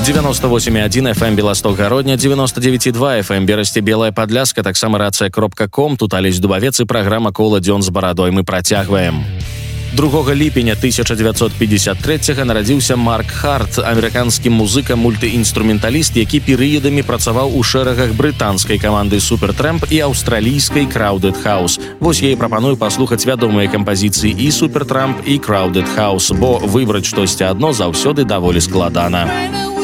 98,1 FM Беласток Гародня, 99,2 FM Берасці Белая Падляска, таксама рацыя.ком. Тут Алесь Дубавец і праграма «Кола дзён з барадой». Мы працягваем. 2 ліпеня 1953 нарадзіўся Марк Харт, амерыканскі музыка, мультыінструменталіст, які перыядамі працаваў у шэрагах брытанскай каманды Supertramp і аўстралійскай Crowded House. Вось я і прапаную паслухаць вядомыя кампазіцыі і Supertramp, і Crowded House, бо выбраць штосьці адно заўсёды даволі складана.